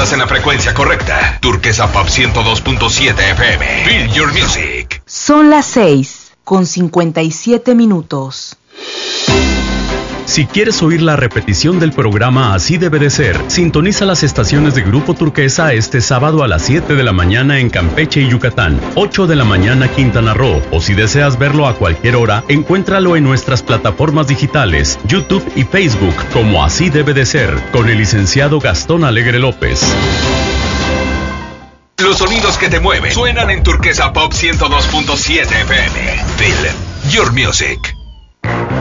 Estás en la frecuencia correcta. Turquesa Pop 102.7 FM. Feel your music. Son las 6:57. Si quieres oír la repetición del programa Así Debe de Ser, sintoniza las estaciones de Grupo Turquesa este sábado a las 7 de la mañana en Campeche y Yucatán, 8 de la mañana Quintana Roo, o si deseas verlo a cualquier hora, encuéntralo en nuestras plataformas digitales, YouTube y Facebook, como Así Debe de Ser, con el licenciado Gastón Alegre López. Los sonidos que te mueven suenan en Turquesa Pop 102.7 FM. Feel your music.